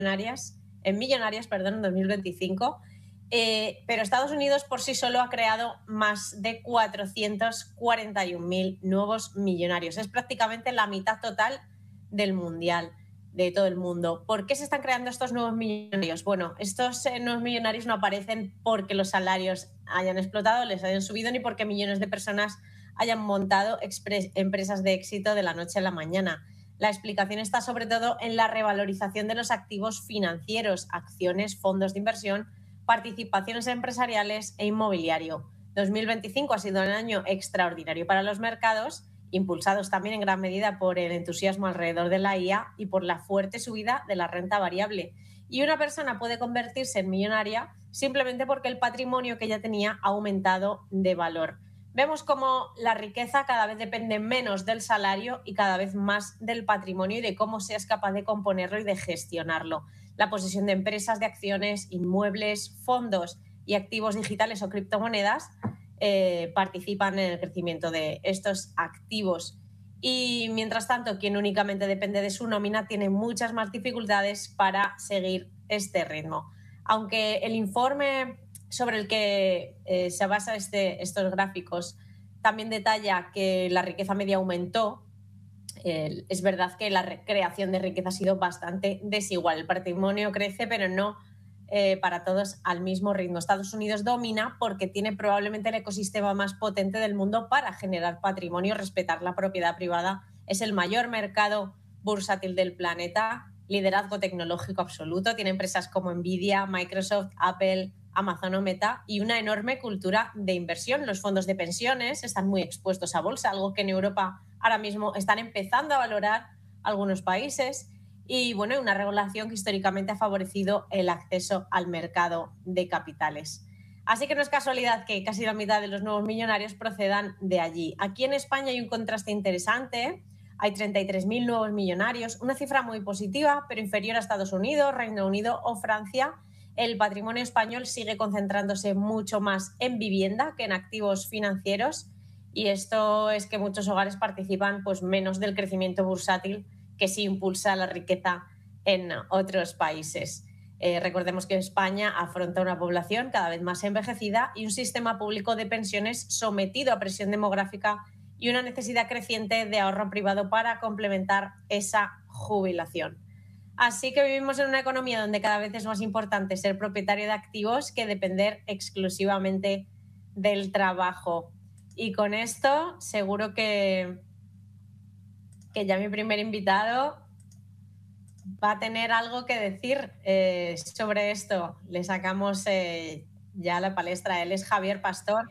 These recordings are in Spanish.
millonarias, perdón, en 2025. Pero Estados Unidos por sí solo ha creado más de 441.000 nuevos millonarios. Es prácticamente la mitad total del mundial, de todo el mundo. ¿Por qué se están creando estos nuevos millonarios? Bueno, estos nuevos millonarios no aparecen porque los salarios hayan explotado, les hayan subido, ni porque millones de personas hayan montado empresas de éxito de la noche a la mañana. La explicación está sobre todo en la revalorización de los activos financieros, acciones, fondos de inversión, participaciones empresariales e inmobiliario. 2025 ha sido un año extraordinario para los mercados, impulsados también en gran medida por el entusiasmo alrededor de la IA y por la fuerte subida de la renta variable. Y una persona puede convertirse en millonaria simplemente porque el patrimonio que ella tenía ha aumentado de valor. Vemos cómo la riqueza cada vez depende menos del salario y cada vez más del patrimonio y de cómo seas capaz de componerlo y de gestionarlo. La posesión de empresas, de acciones, inmuebles, fondos y activos digitales o criptomonedas participan en el crecimiento de estos activos. Y mientras tanto, quien únicamente depende de su nómina tiene muchas más dificultades para seguir este ritmo. Aunque el informe sobre el que se basa estos gráficos también detalla que la riqueza media aumentó, es verdad que la creación de riqueza ha sido bastante desigual. El patrimonio crece, pero no para todos al mismo ritmo. Estados Unidos domina porque tiene probablemente el ecosistema más potente del mundo para generar patrimonio, respetar la propiedad privada. Es el mayor mercado bursátil del planeta, liderazgo tecnológico absoluto. Tiene empresas como Nvidia, Microsoft, Apple, Amazon o Meta y una enorme cultura de inversión. Los fondos de pensiones están muy expuestos a bolsa, algo que en Europa ahora mismo están empezando a valorar algunos países. Y bueno, una regulación que históricamente ha favorecido el acceso al mercado de capitales. Así que no es casualidad que casi la mitad de los nuevos millonarios procedan de allí. Aquí en España hay un contraste interesante. Hay 33.000 nuevos millonarios, una cifra muy positiva, pero inferior a Estados Unidos, Reino Unido o Francia. El patrimonio español sigue concentrándose mucho más en vivienda que en activos financieros, y esto es que muchos hogares participan pues menos del crecimiento bursátil que sí impulsa la riqueza en otros países. Recordemos que España afronta una población cada vez más envejecida y un sistema público de pensiones sometido a presión demográfica y una necesidad creciente de ahorro privado para complementar esa jubilación. Así que vivimos en una economía donde cada vez es más importante ser propietario de activos que depender exclusivamente del trabajo. Y con esto seguro que ya mi primer invitado va a tener algo que decir sobre esto. Le sacamos ya a la palestra. Él es Javier Pastor,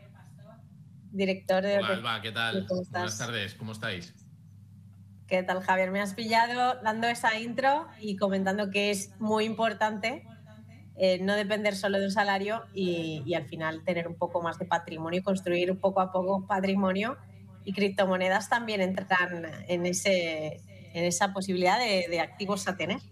director de... Hola, Alba, ¿qué tal? Buenas tardes, ¿cómo estáis? ¿Qué tal, Javier? Me has pillado dando esa intro y comentando que es muy importante no depender solo de un salario y al final tener un poco más de patrimonio y construir poco a poco patrimonio, y criptomonedas también entran en esa posibilidad de activos a tener.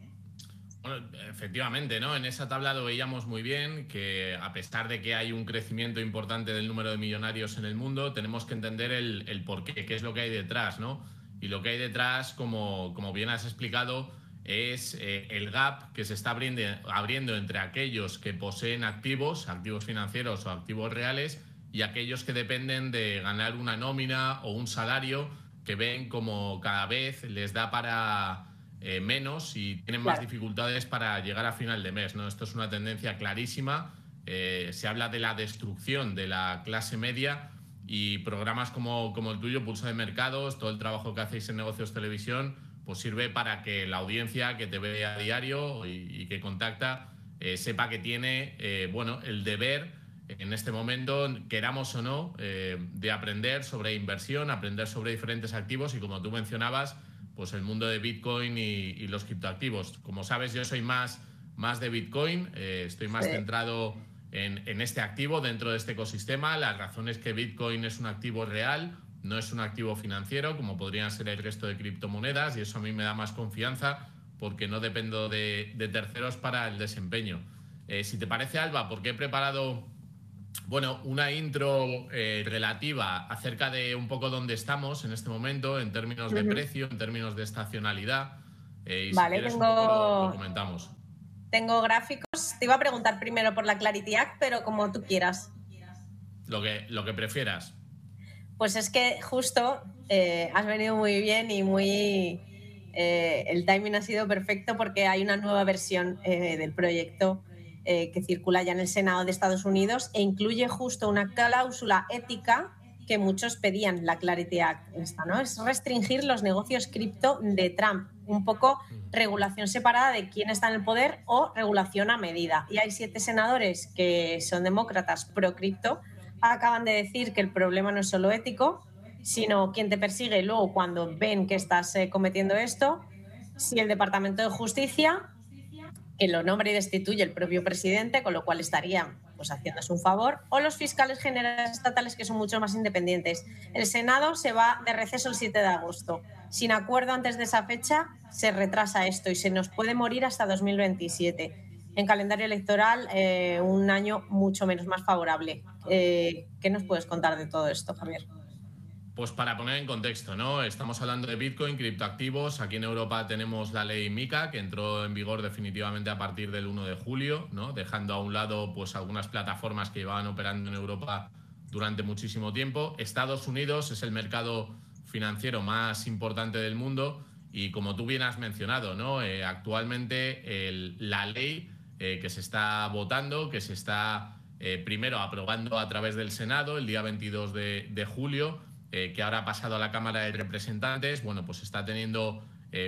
Bueno, efectivamente, ¿no? En esa tabla lo veíamos muy bien, que a pesar de que hay un crecimiento importante del número de millonarios en el mundo, tenemos que entender el porqué, qué es lo que hay detrás, ¿no? Y lo que hay detrás, como bien has explicado, es el gap que se está abriendo entre aquellos que poseen activos financieros o activos reales, y aquellos que dependen de ganar una nómina o un salario, que ven como cada vez les da para menos y tienen más dificultades para llegar a final de mes, ¿no? Esto es una tendencia clarísima. Se habla de la destrucción de la clase media, y programas como el tuyo, Pulso de Mercados, todo el trabajo que hacéis en Negocios Televisión, pues sirve para que la audiencia que te ve a diario y que contacta sepa que tiene el deber en este momento, queramos o no, de aprender sobre inversión, aprender sobre diferentes activos, y como tú mencionabas, pues el mundo de Bitcoin y los criptoactivos. Como sabes, yo soy más de Bitcoin, estoy más centrado en este activo dentro de este ecosistema. La razón es que Bitcoin es un activo real, no es un activo financiero como podrían ser el resto de criptomonedas, y eso a mí me da más confianza porque no dependo de terceros para el desempeño. Si te parece, Alba, porque he preparado una intro relativa acerca de un poco dónde estamos en este momento en términos de precio, en términos de estacionalidad, Y si Vale, quieres un poco lo comentamos. Tengo gráficos. Te iba a preguntar primero por la Clarity Act, pero como tú quieras. Lo que prefieras. Pues es que justo has venido muy bien y el timing ha sido perfecto porque hay una nueva versión del proyecto que circula ya en el Senado de Estados Unidos e incluye justo una cláusula ética que muchos pedían, la Clarity Act esta, ¿no? Es restringir los negocios cripto de Trump, un poco regulación separada de quién está en el poder o regulación a medida. Y hay 7 senadores que son demócratas pro cripto, acaban de decir que el problema no es solo ético, sino quién te persigue luego cuando ven que estás cometiendo esto, si el Departamento de Justicia, que lo nombra y destituye el propio presidente, con lo cual estaría pues haciéndose un favor, o los fiscales generales estatales, que son mucho más independientes. El Senado se va de receso el 7 de agosto. Sin acuerdo antes de esa fecha, se retrasa esto y se nos puede morir hasta 2027. En calendario electoral, un año mucho menos más favorable. ¿Qué nos puedes contar de todo esto, Javier? Pues para poner en contexto, ¿no? Estamos hablando de Bitcoin, criptoactivos. Aquí en Europa tenemos la ley MiCA, que entró en vigor definitivamente a partir del 1 de julio, ¿no? Dejando a un lado pues algunas plataformas que llevaban operando en Europa durante muchísimo tiempo. Estados Unidos es el mercado financiero más importante del mundo y, como tú bien has mencionado, ¿no? Actualmente la ley que se está votando, que se está primero aprobando a través del Senado el día 22 de julio, que ahora ha pasado a la Cámara de Representantes, bueno, pues está teniendo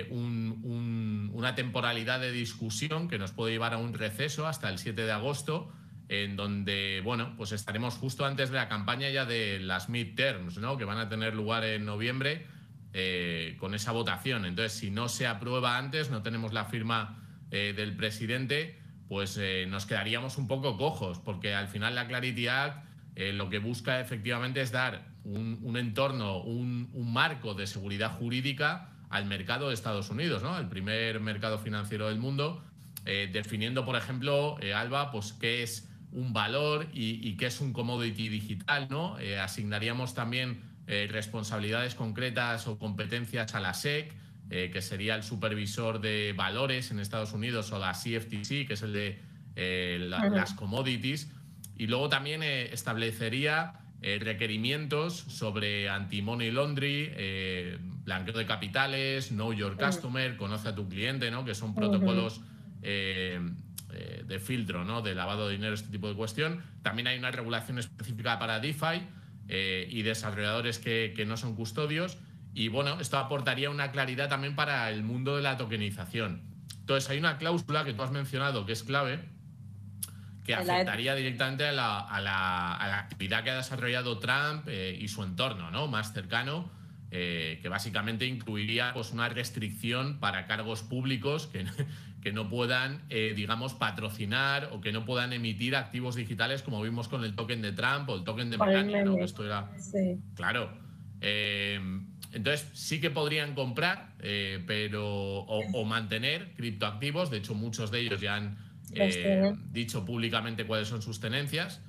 una temporalidad de discusión que nos puede llevar a un receso hasta el 7 de agosto, en donde, bueno, pues estaremos justo antes de la campaña ya de las midterms, ¿no? Que van a tener lugar en noviembre con esa votación. Entonces, si no se aprueba antes, no tenemos la firma del presidente, pues nos quedaríamos un poco cojos, porque al final la Clarity Act lo que busca efectivamente es dar un entorno, un marco de seguridad jurídica al mercado de Estados Unidos, ¿no? El primer mercado financiero del mundo, definiendo, por ejemplo, Alba, pues qué es un valor y qué es un commodity digital, ¿no? Asignaríamos también responsabilidades concretas o competencias a la SEC, que sería el supervisor de valores en Estados Unidos, o la CFTC, que es el de las commodities. Y luego también establecería requerimientos sobre anti-money laundry, blanqueo de capitales, know your customer, conoce a tu cliente, ¿no? Que son protocolos de filtro, ¿no? De lavado de dinero, este tipo de cuestión. También hay una regulación específica para DeFi y desarrolladores que no son custodios. Y bueno, esto aportaría una claridad también para el mundo de la tokenización. Entonces hay una cláusula que tú has mencionado que es clave, que afectaría directamente a la actividad que ha desarrollado Trump y su entorno, ¿no? Más cercano, que básicamente incluiría pues una restricción para cargos públicos que no puedan, digamos, patrocinar o que no puedan emitir activos digitales, como vimos con el token de Trump o el token de Melania, ¿no? Que esto era... Sí. Claro. Entonces sí que podrían comprar o mantener criptoactivos. De hecho, muchos de ellos ya han dicho públicamente cuáles son sus tenencias,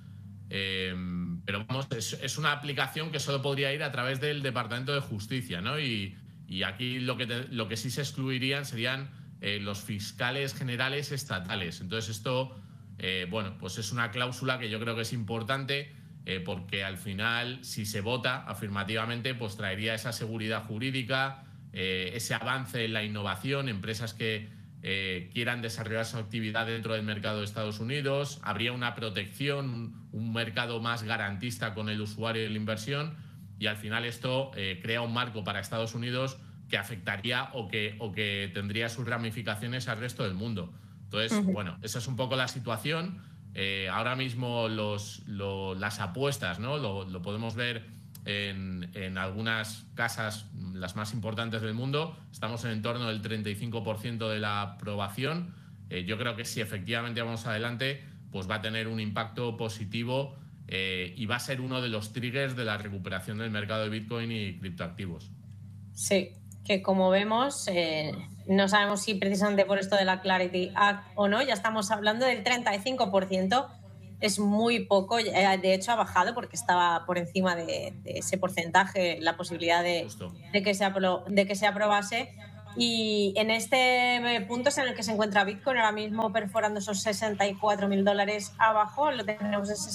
pero vamos, es una aplicación que solo podría ir a través del Departamento de Justicia, ¿no? Y aquí lo que sí se excluirían serían los fiscales generales estatales. Entonces esto, bueno, pues es una cláusula que yo creo que es importante, porque al final, si se vota afirmativamente, pues traería esa seguridad jurídica, ese avance en la innovación, empresas que quieran desarrollar su actividad dentro del mercado de Estados Unidos, habría una protección, un mercado más garantista con el usuario y la inversión, y al final esto crea un marco para Estados Unidos que afectaría o que tendría sus ramificaciones al resto del mundo. Entonces, bueno, esa es un poco la situación. Ahora mismo las apuestas, ¿no? Lo podemos ver en algunas casas, las más importantes del mundo. Estamos en torno del 35% de la aprobación. Yo creo que si efectivamente vamos adelante, pues va a tener un impacto positivo y va a ser uno de los triggers de la recuperación del mercado de Bitcoin y criptoactivos. Sí, que como vemos, no sabemos si precisamente por esto de la Clarity Act o no, ya estamos hablando del 35%. Es muy poco, de hecho ha bajado porque estaba por encima de ese porcentaje la posibilidad de que se aprobase, Y en este punto es en el que se encuentra Bitcoin, ahora mismo perforando esos $64.000 abajo, lo tenemos en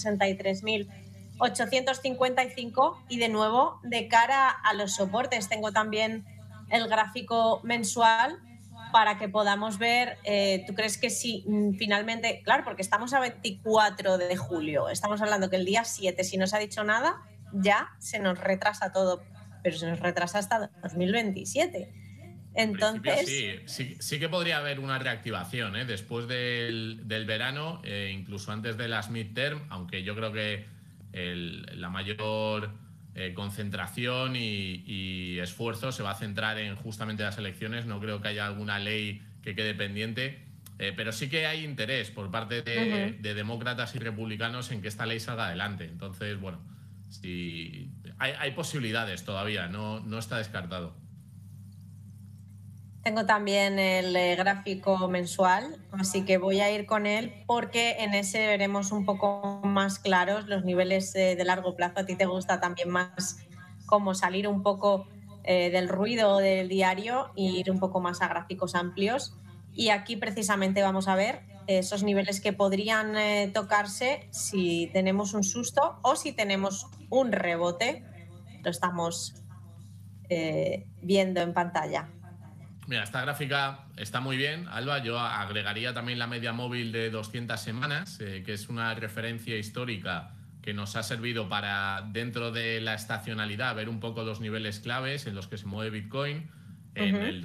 63.855. Y de nuevo, de cara a los soportes, tengo también el gráfico mensual para que podamos ver. ¿Tú crees que si finalmente, claro, porque estamos a 24 de julio, estamos hablando que el día 7, si no se ha dicho nada, ya se nos retrasa todo, pero se nos retrasa hasta 2027? Entonces, en principio sí que podría haber una reactivación, ¿eh? Después del verano, incluso antes de las midterm, aunque yo creo que la mayor concentración y esfuerzo se va a centrar en justamente las elecciones. No creo que haya alguna ley que quede pendiente, pero sí que hay interés por parte de demócratas y republicanos en que esta ley salga adelante. Entonces, bueno, sí, hay posibilidades todavía, no está descartado. tengo también el gráfico mensual, así que voy a ir con él porque en ese veremos un poco más claros los niveles de largo plazo. A ti te gusta también más como salir un poco del ruido del diario e ir un poco más a gráficos amplios. Y aquí precisamente vamos a ver esos niveles que podrían tocarse si tenemos un susto o si tenemos un rebote. Lo estamos viendo en pantalla. Mira, esta gráfica está muy bien, Alba. Yo agregaría también la media móvil de 200 semanas, que es una referencia histórica que nos ha servido para, dentro de la estacionalidad, ver un poco los niveles claves en los que se mueve Bitcoin. En el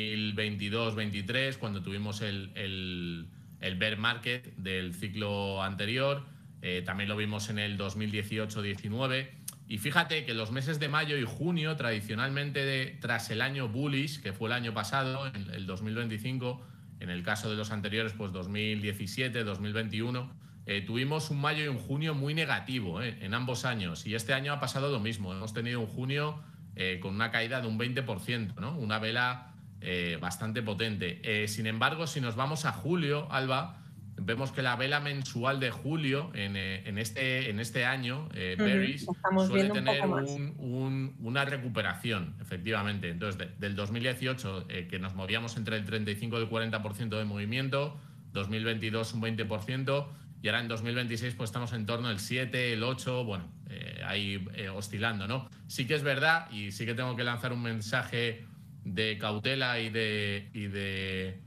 2022-23, cuando tuvimos el bear market del ciclo anterior, también lo vimos en el 2018-19. Y fíjate que los meses de mayo y junio, tradicionalmente tras el año bullish, que fue el año pasado, el 2025, en el caso de los anteriores, pues 2017, 2021, tuvimos un mayo y un junio muy negativo en ambos años. Y este año ha pasado lo mismo. Hemos tenido un junio con una caída de un 20%, ¿no? Una vela bastante potente. Sin embargo, si nos vamos a julio, Alba, vemos que la vela mensual de julio en este año, Bearish, suele tener una recuperación, efectivamente. Entonces, del 2018, que nos movíamos entre el 35 y el 40% de movimiento, 2022 un 20%, y ahora en 2026 pues estamos en torno al 7, el 8, bueno, ahí oscilando, ¿no? Sí que es verdad, y sí que tengo que lanzar un mensaje de cautela y de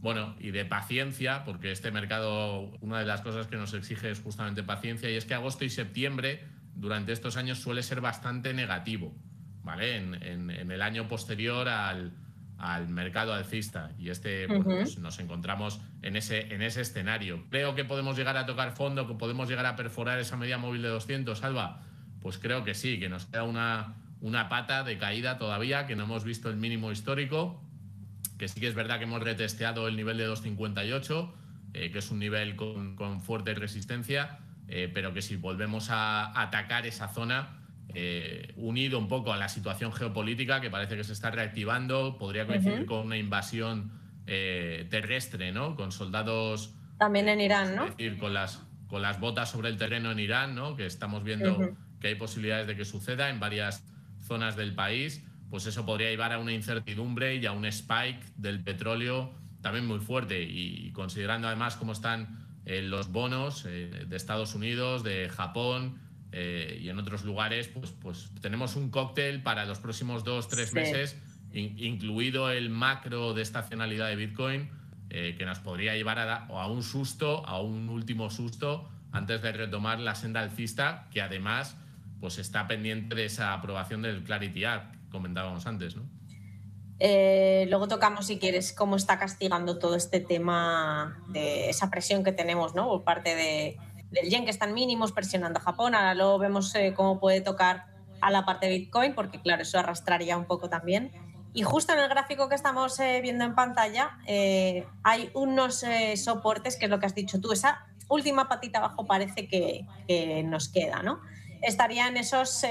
paciencia, porque este mercado, una de las cosas que nos exige es justamente paciencia, y es que agosto y septiembre durante estos años suele ser bastante negativo, ¿vale? En el año posterior al mercado alcista, y pues nos encontramos en ese escenario. Creo que podemos llegar a tocar fondo, que podemos llegar a perforar esa media móvil de 200, Alba. Pues creo que sí, que nos queda una pata de caída todavía, que no hemos visto el mínimo histórico, que sí que es verdad que hemos retesteado el nivel de 258, que es un nivel con fuerte resistencia, pero que si volvemos a atacar esa zona, unido un poco a la situación geopolítica, que parece que se está reactivando, podría coincidir con una invasión terrestre, ¿no? Con soldados... También en Irán, ¿no? Es decir, con las botas sobre el terreno en Irán, ¿no? Que estamos viendo que hay posibilidades de que suceda en varias zonas del país. Pues eso podría llevar a una incertidumbre y a un spike del petróleo también muy fuerte. Y considerando además cómo están los bonos de Estados Unidos, de Japón y en otros lugares, pues tenemos un cóctel para los próximos 2-3 meses, incluido el macro de estacionalidad de Bitcoin, que nos podría llevar a un susto, a un último susto, antes de retomar la senda alcista, que además pues está pendiente de esa aprobación del Clarity Act, comentábamos antes, ¿no? Luego tocamos, si quieres, cómo está castigando todo este tema de esa presión que tenemos, ¿no? Por parte del yen, que están mínimos, presionando a Japón. Ahora luego vemos cómo puede tocar a la parte de Bitcoin, porque claro, eso arrastraría un poco también. Y justo en el gráfico que estamos viendo en pantalla hay unos soportes, que es lo que has dicho tú. Esa última patita abajo parece que nos queda, ¿no? Estaría en esos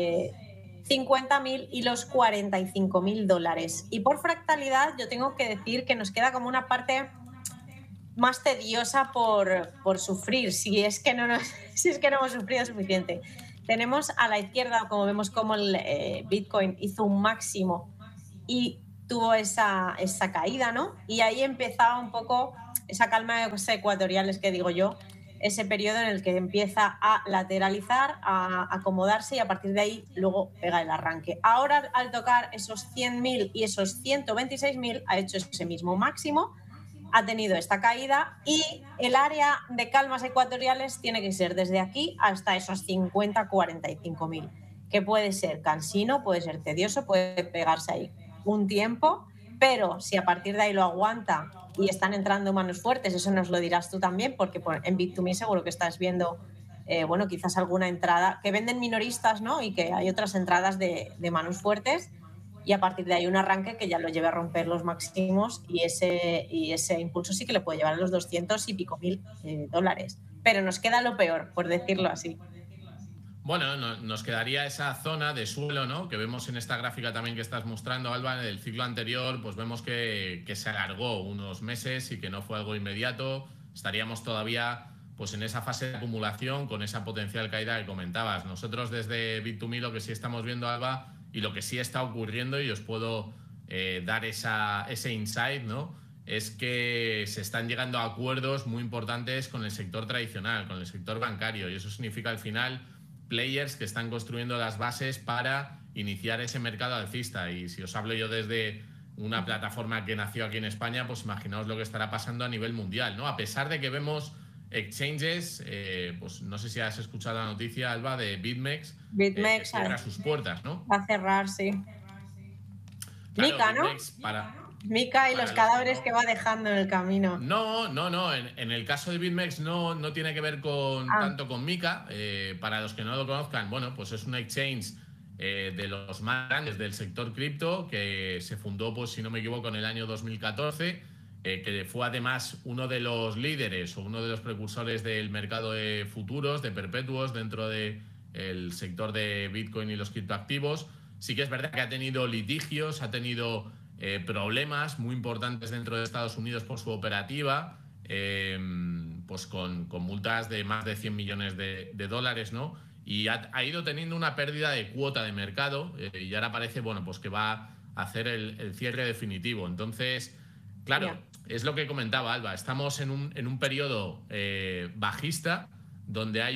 50.000 y los $45.000. Y por fractalidad yo tengo que decir que nos queda como una parte más tediosa por sufrir, si es que no hemos sufrido suficiente. Tenemos a la izquierda, como vemos, como el Bitcoin hizo un máximo y tuvo esa caída, ¿no? Y ahí empezaba un poco esa calma de ecuatoriales que digo yo, ese periodo en el que empieza a lateralizar, a acomodarse y a partir de ahí luego pega el arranque. Ahora, al tocar esos 100.000 y esos 126.000, ha hecho ese mismo máximo, ha tenido esta caída y el área de calmas ecuatoriales tiene que ser desde aquí hasta esos 50-45.000, que puede ser cansino, puede ser tedioso, puede pegarse ahí un tiempo, pero si a partir de ahí lo aguanta y están entrando manos fuertes, eso nos lo dirás tú también, porque en Bit2Me seguro que estás viendo, bueno, quizás alguna entrada que venden minoristas, ¿no? Y que hay otras entradas de manos fuertes y a partir de ahí un arranque que ya lo lleve a romper los máximos y ese impulso sí que le puede llevar a los 200 y pico mil dólares. Pero nos queda lo peor, por decirlo así. Bueno, nos quedaría esa zona de suelo, ¿no? Que vemos en esta gráfica también que estás mostrando, Alba, en el ciclo anterior, pues vemos que se alargó unos meses y que no fue algo inmediato. Estaríamos todavía pues en esa fase de acumulación con esa potencial caída que comentabas. Nosotros desde Bit2Me lo que sí estamos viendo, Alba, y lo que sí está ocurriendo, y os puedo dar ese insight, ¿no? Es que se están llegando a acuerdos muy importantes con el sector tradicional, con el sector bancario, y eso significa al final players que están construyendo las bases para iniciar ese mercado alcista. Y si os hablo yo desde una plataforma que nació aquí en España, pues imaginaos lo que estará pasando a nivel mundial, ¿no? A pesar de que vemos exchanges, pues no sé si has escuchado la noticia, Alba, de BitMEX, que cierra sus puertas, ¿no? Va a cerrar, sí. Claro, Mica, ¿no? Mica y los cadáveres que va dejando en el camino. No. En el caso de BitMEX no tiene que ver tanto con Mica. Para los que no lo conozcan, bueno, pues es un exchange de los más grandes del sector cripto que se fundó, pues si no me equivoco, en el año 2014, que fue además uno de los líderes o uno de los precursores del mercado de futuros, de perpetuos dentro del sector de Bitcoin y los criptoactivos. Sí que es verdad que ha tenido litigios, ha tenido problemas muy importantes dentro de Estados Unidos por su operativa, pues con multas de más de 100 millones de dólares, ¿no? Y ha ido teniendo una pérdida de cuota de mercado y ahora parece, bueno, pues que va a hacer el cierre definitivo. Entonces, claro, es lo que comentaba Alba, estamos en un periodo bajista donde hay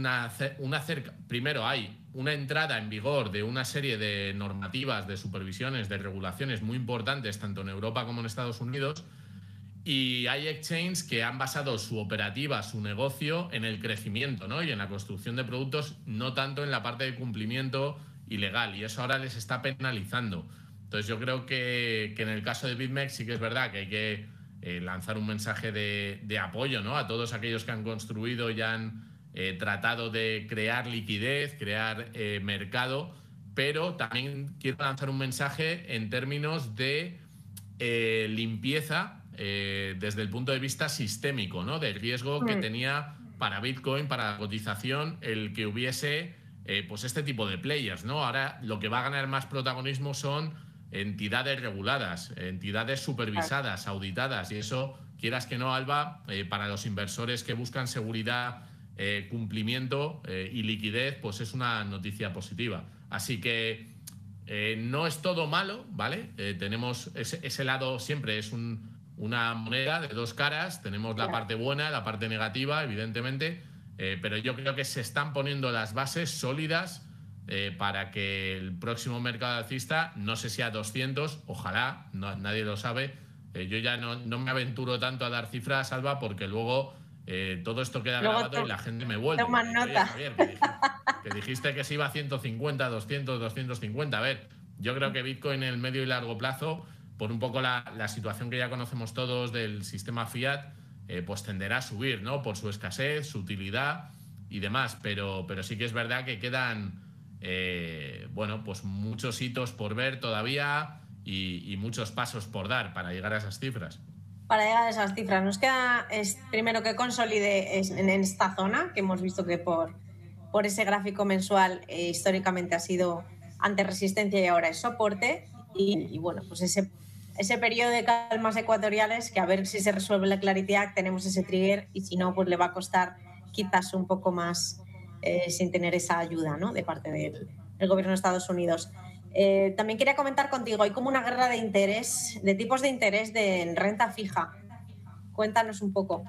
primero hay una entrada en vigor de una serie de normativas, de supervisiones, de regulaciones muy importantes, tanto en Europa como en Estados Unidos, y hay exchanges que han basado su operativa, su negocio, en el crecimiento, ¿no? Y en la construcción de productos, no tanto en la parte de cumplimiento ilegal, y eso ahora les está penalizando. Entonces yo creo que en el caso de BitMEX sí que es verdad que hay que lanzar un mensaje de apoyo, ¿no? A todos aquellos que han construido y han tratado de crear liquidez, crear mercado, pero también quiero lanzar un mensaje en términos de limpieza desde el punto de vista sistémico, ¿no? Del riesgo que tenía para Bitcoin, para la cotización, el que hubiese pues este tipo de players, ¿no? Ahora lo que va a ganar más protagonismo son entidades reguladas, entidades supervisadas, auditadas, y eso, quieras que no, Alba, para los inversores que buscan seguridad, cumplimiento y liquidez, pues es una noticia positiva. Así que no es todo malo, ¿vale? Tenemos ese lado, siempre es una moneda de dos caras, tenemos la parte buena, la parte negativa, evidentemente, pero yo creo que se están poniendo las bases sólidas para que el próximo mercado alcista, no sé si a 200, ojalá, nadie lo sabe. Yo ya no me aventuro tanto a dar cifras, Alba, porque luego todo esto queda grabado y la gente me vuelve. Toman nota. Javier, que dijiste que se iba a 150, 200, 250. A ver, yo creo que Bitcoin en el medio y largo plazo, por un poco la situación que ya conocemos todos del sistema fiat, pues tenderá a subir, ¿no? Por su escasez, su utilidad y demás. Pero sí que es verdad que quedan bueno, pues muchos hitos por ver todavía y muchos pasos por dar para llegar a esas cifras. Para llegar a esas cifras nos queda primero que consolide en esta zona, que hemos visto que por ese gráfico mensual históricamente ha sido ante resistencia y ahora es soporte, y bueno, pues ese periodo de calmas ecuatoriales, que a ver si se resuelve la Clarity Act, tenemos ese trigger, y si no, pues le va a costar quizás un poco más sin tener esa ayuda, ¿no? De parte del gobierno de Estados Unidos. También quería comentar contigo, hay como una guerra de interés, de tipos de interés en renta fija. Cuéntanos un poco.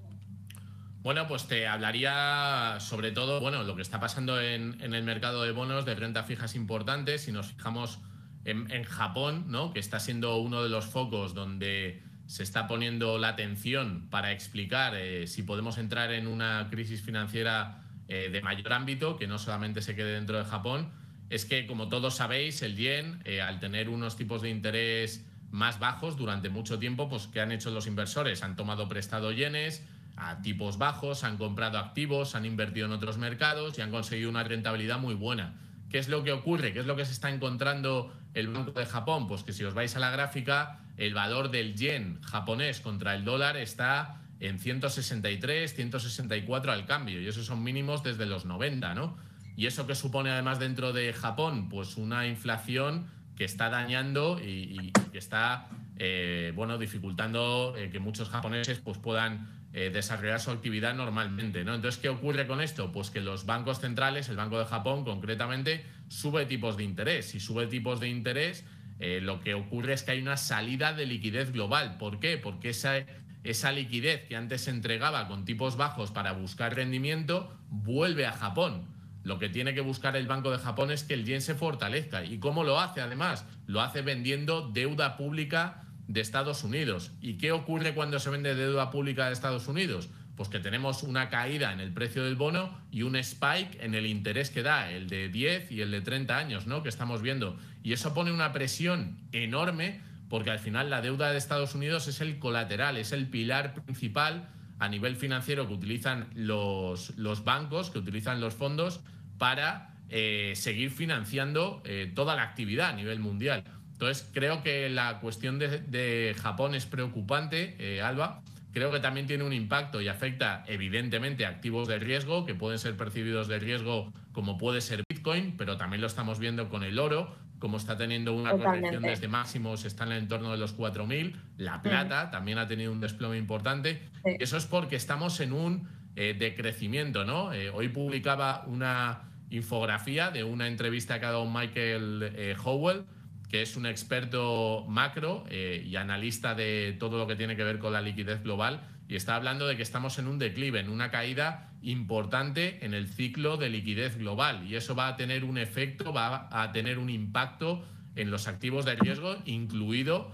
Bueno, pues te hablaría sobre todo, bueno, lo que está pasando en el mercado de bonos de renta fija es importante. Si nos fijamos en Japón, ¿no?, que está siendo uno de los focos donde se está poniendo la atención para explicar si podemos entrar en una crisis financiera de mayor ámbito, que no solamente se quede dentro de Japón, es que, como todos sabéis, el yen, al tener unos tipos de interés más bajos durante mucho tiempo, pues ¿qué han hecho los inversores? Han tomado prestado yenes a tipos bajos, han comprado activos, han invertido en otros mercados y han conseguido una rentabilidad muy buena. ¿Qué es lo que ocurre? ¿Qué es lo que se está encontrando el Banco de Japón? Pues que si os vais a la gráfica, el valor del yen japonés contra el dólar está en 163, 164 al cambio, y esos son mínimos desde los 90, ¿no? ¿Y eso qué supone además dentro de Japón? Pues una inflación que está dañando y que está dificultando que muchos japoneses pues puedan desarrollar su actividad normalmente, ¿no? Entonces, ¿qué ocurre con esto? Pues que los bancos centrales, el Banco de Japón concretamente, sube tipos de interés. Si sube tipos de interés, lo que ocurre es que hay una salida de liquidez global. ¿Por qué? Porque esa liquidez que antes se entregaba con tipos bajos para buscar rendimiento vuelve a Japón. Lo que tiene que buscar el Banco de Japón es que el yen se fortalezca. ¿Y cómo lo hace? Además, lo hace vendiendo deuda pública de Estados Unidos. ¿Y qué ocurre cuando se vende deuda pública de Estados Unidos? Pues que tenemos una caída en el precio del bono y un spike en el interés que da, el de 10 y el de 30 años, ¿no?, que estamos viendo. Y eso pone una presión enorme, porque al final la deuda de Estados Unidos es el colateral, es el pilar principal a nivel financiero que utilizan los bancos, que utilizan los fondos para seguir financiando toda la actividad a nivel mundial. Entonces, creo que la cuestión de Japón es preocupante, Alba. Creo que también tiene un impacto y afecta evidentemente a activos de riesgo, que pueden ser percibidos de riesgo, como puede ser Bitcoin, pero también lo estamos viendo con el oro, como está teniendo una corrección desde máximos, está en el entorno de los 4.000. La plata también ha tenido un desplome importante. Sí. Eso es porque estamos en un decrecimiento, ¿no? Hoy publicaba una infografía de una entrevista que ha dado Michael Howell, que es un experto macro y analista de todo lo que tiene que ver con la liquidez global, y está hablando de que estamos en un declive, en una caída importante en el ciclo de liquidez global, y eso va a tener un efecto, va a tener un impacto en los activos de riesgo, incluido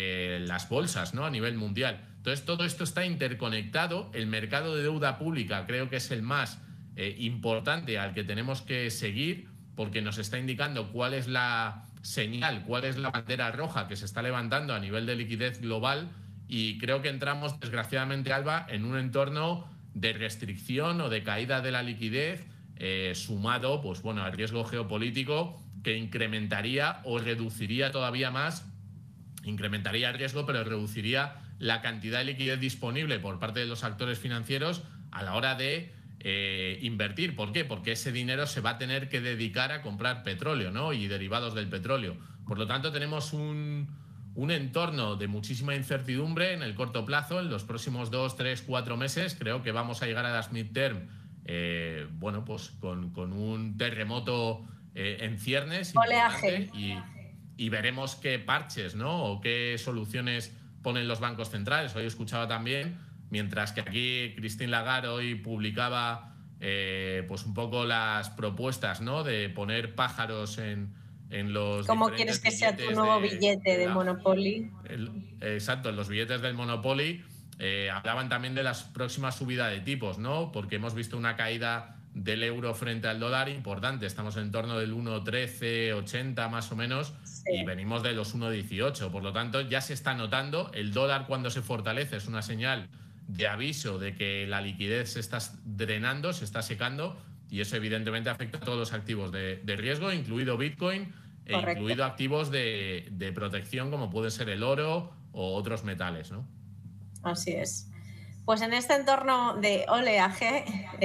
las bolsas, ¿no?, a nivel mundial. Entonces, todo esto está interconectado. El mercado de deuda pública creo que es el más importante al que tenemos que seguir, porque nos está indicando cuál es la señal, cuál es la bandera roja que se está levantando a nivel de liquidez global, y creo que entramos, desgraciadamente, Alba, en un entorno de restricción o de caída de la liquidez, sumado pues, bueno, al riesgo geopolítico, que incrementaría o reduciría todavía más, incrementaría el riesgo, pero reduciría la cantidad de liquidez disponible por parte de los actores financieros a la hora de invertir. ¿Por qué? Porque ese dinero se va a tener que dedicar a comprar petróleo, ¿no?, y derivados del petróleo. Por lo tanto, tenemos un entorno de muchísima incertidumbre en el corto plazo. En los próximos 2, 3, 4 meses creo que vamos a llegar a las midterm pues con un terremoto en ciernes importante, y veremos qué parches, ¿no?, o qué soluciones ponen los bancos centrales. Hoy escuchaba también, mientras que aquí Christine Lagarde hoy publicaba pues un poco las propuestas, ¿no?, de poner pájaros en los... ¿Cómo quieres que sea tu nuevo billete de Monopoly? Exacto, en los billetes del Monopoly. Hablaban también de las próximas subidas de tipos, ¿no?, porque hemos visto una caída del euro frente al dólar importante. Estamos en torno del 1,1380 más o menos, sí, y venimos de los 1,18. Por lo tanto, ya se está notando. El dólar, cuando se fortalece, es una señal de aviso de que la liquidez se está drenando, se está secando, y eso evidentemente afecta a todos los activos de riesgo, incluido Bitcoin, incluido activos de protección, como puede ser el oro o otros metales, ¿no? Así es. Pues en este entorno de oleaje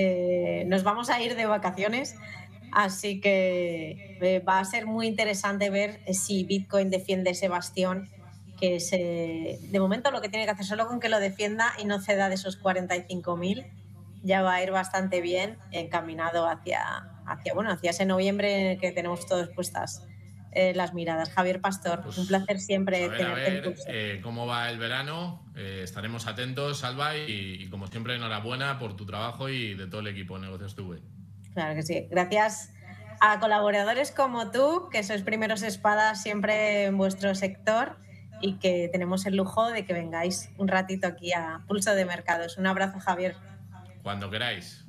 nos vamos a ir de vacaciones, así que va a ser muy interesante ver si Bitcoin defiende ese bastión, que de momento lo que tiene que hacer, solo con que lo defienda y no ceda de esos 45.000, ya va a ir bastante bien encaminado hacia ese noviembre en el que tenemos todas puestas las miradas. Javier Pastor, Pues, un placer siempre a tenerte en ver Pulso. cómo va el verano. Estaremos atentos, Alba, y como siempre, enhorabuena por tu trabajo y de todo el equipo de Negocios TV. Claro que sí. Gracias a colaboradores como tú, que sois primeros espadas siempre en vuestro sector y que tenemos el lujo de que vengáis un ratito aquí a Pulso de Mercados. Un abrazo, Javier. Cuando queráis.